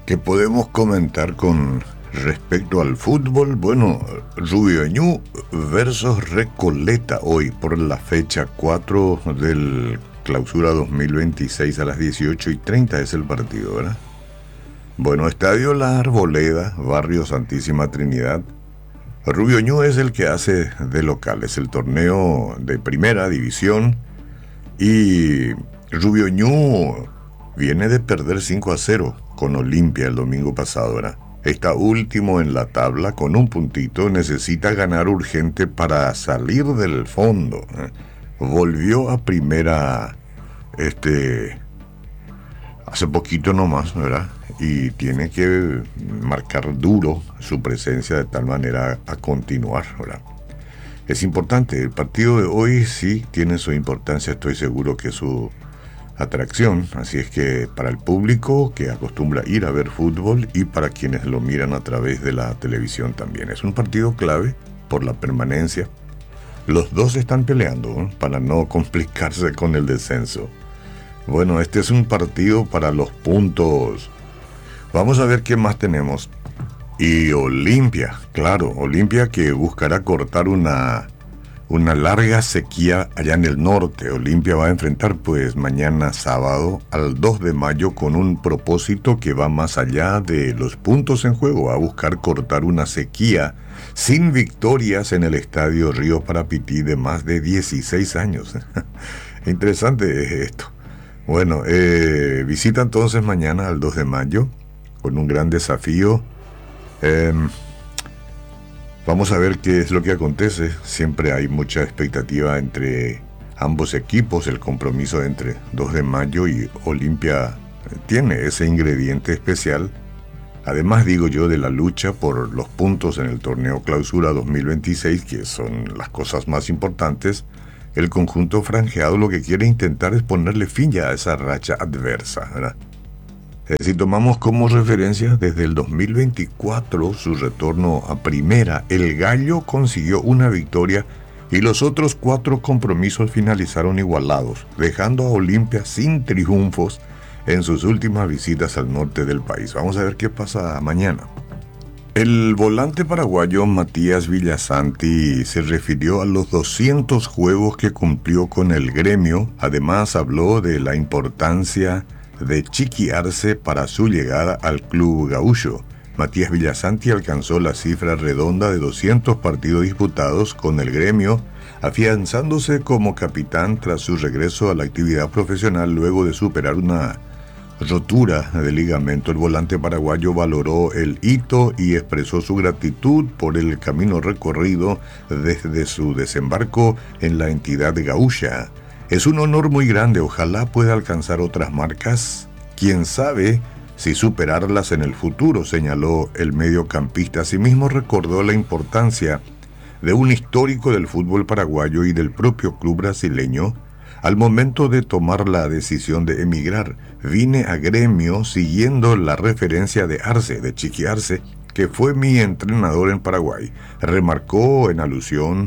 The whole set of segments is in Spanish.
¿Qué podemos comentar con respecto al fútbol? Bueno, Rubio Ñu versus Recoleta hoy por la fecha 4 del Clausura 2026 a las 18:30 es el partido, ¿verdad? Bueno, Estadio La Arboleda, Barrio Santísima Trinidad. Rubio Ñu es el que hace de local, es el torneo de primera división y Rubio Ñu viene de perder 5-0 con Olimpia el domingo pasado, ¿verdad? Está último en la tabla con un puntito, necesita ganar urgente para salir del fondo. Volvió a primera hace poquito nomás, ¿verdad? Y tiene que marcar duro su presencia de tal manera a continuar, ¿verdad? Es importante, el partido de hoy sí tiene su importancia, estoy seguro que su atracción, así es que para el público que acostumbra ir a ver fútbol y para quienes lo miran a través de la televisión también. Es un partido clave por la permanencia. Los dos están peleando para no complicarse con el descenso. Bueno, este es un partido para los puntos. Vamos a ver qué más tenemos. Y Olimpia, claro, Olimpia que buscará cortar una larga sequía allá en el norte. Olimpia va a enfrentar pues mañana sábado al 2 de mayo con un propósito que va más allá de los puntos en juego, va a buscar cortar una sequía sin victorias en el estadio Río Parapití de más de 16 años. Interesante es esto. Bueno, visita entonces mañana al 2 de mayo con un gran desafío. Vamos a ver qué es lo que acontece. Siempre hay mucha expectativa entre ambos equipos. El compromiso entre 2 de mayo y Olimpia tiene ese ingrediente especial. Además, digo yo, de la lucha por los puntos en el torneo Clausura 2026, que son las cosas más importantes. El conjunto franjeado lo que quiere intentar es ponerle fin ya a esa racha adversa, ¿verdad? Si tomamos como referencia desde el 2024 su retorno a primera, el Gallo consiguió una victoria y los otros 4 compromisos finalizaron igualados, dejando a Olimpia sin triunfos en sus últimas visitas al norte del país. Vamos a ver qué pasa mañana. El volante paraguayo Matías Villasanti se refirió a los 200 juegos que cumplió con el gremio. Además habló de la importancia de Chiqui Arce para su llegada al club gaúcho. Matías Villasanti alcanzó la cifra redonda de 200 partidos disputados con el gremio, afianzándose como capitán tras su regreso a la actividad profesional luego de superar una rotura de ligamento. El volante paraguayo valoró el hito y expresó su gratitud por el camino recorrido desde su desembarco en la entidad gaúcha. Es un honor muy grande, ojalá pueda alcanzar otras marcas, quién sabe si superarlas en el futuro, señaló el mediocampista. Asimismo recordó la importancia de un histórico del fútbol paraguayo y del propio club brasileño. Al momento de tomar la decisión de emigrar, vine a gremio siguiendo la referencia de Arce, de Chiqui Arce, que fue mi entrenador en Paraguay. Remarcó en alusión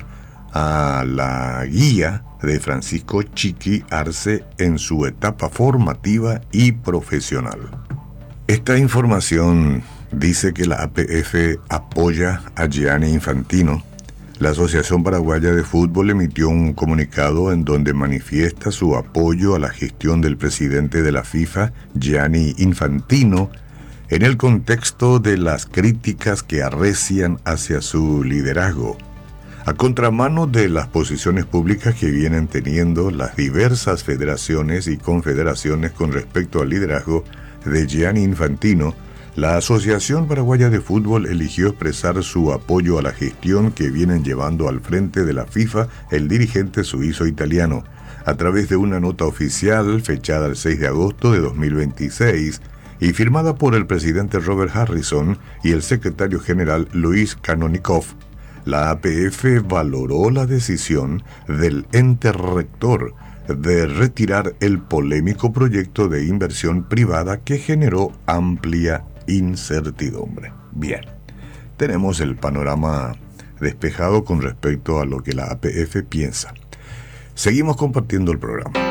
a la guía de Francisco Chiqui Arce en su etapa formativa y profesional. Esta información dice que la APF apoya a Gianni Infantino. La Asociación Paraguaya de Fútbol emitió un comunicado en donde manifiesta su apoyo a la gestión del presidente de la FIFA, Gianni Infantino, en el contexto de las críticas que arrecian hacia su liderazgo. A contramano de las posiciones públicas que vienen teniendo las diversas federaciones y confederaciones con respecto al liderazgo de Gianni Infantino, la Asociación Paraguaya de Fútbol eligió expresar su apoyo a la gestión que vienen llevando al frente de la FIFA el dirigente suizo-italiano. A través de una nota oficial fechada el 6 de agosto de 2026 y firmada por el presidente Robert Harrison y el secretario general Luis Kanonikov, la APF valoró la decisión del ente rector de retirar el polémico proyecto de inversión privada que generó amplia incertidumbre. Bien, tenemos el panorama despejado con respecto a lo que la APF piensa. Seguimos compartiendo el programa.